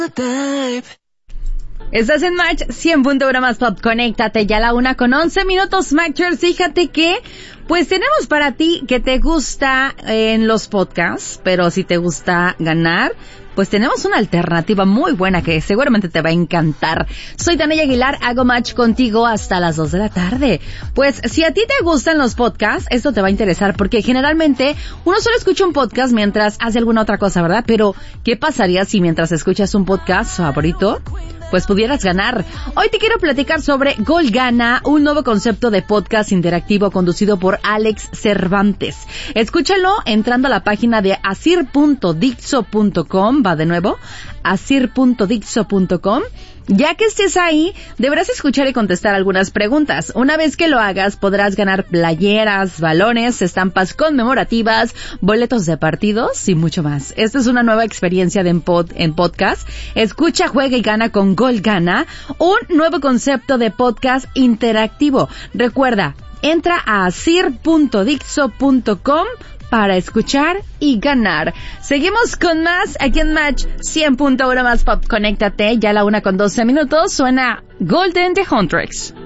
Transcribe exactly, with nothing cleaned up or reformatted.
Estás en Match cien punto uno más Pop. Conéctate ya a la una con once minutos, Matchers. Fíjate que, pues tenemos para ti que te gusta en los podcasts, pero si te gusta ganar, pues tenemos una alternativa muy buena que seguramente te va a encantar. Soy Daniela Aguilar, hago match contigo hasta las dos de la tarde. Pues si a ti te gustan los podcasts, esto te va a interesar porque generalmente uno solo escucha un podcast mientras hace alguna otra cosa, ¿verdad? Pero, ¿qué pasaría si mientras escuchas un podcast favorito, pues pudieras ganar? Hoy te quiero platicar sobre Gol Gana, un nuevo concepto de podcast interactivo conducido por Alex Cervantes. Escúchalo entrando a la página de asir punto dixo punto com, va de nuevo, asir punto dixo punto com. Ya que estés ahí, deberás escuchar y contestar algunas preguntas. Una vez que lo hagas, podrás ganar playeras, balones, estampas conmemorativas, boletos de partidos y mucho más. Esta es una nueva experiencia de en, pod, en podcast. Escucha, juega y gana con Gol Gana, un nuevo concepto de podcast interactivo. Recuerda, entra a asir punto dixo punto com para escuchar y ganar. Seguimos con más aquí en Match cien punto uno más Pop. Conéctate, ya a la una con doce minutos suena Golden de Huntrix.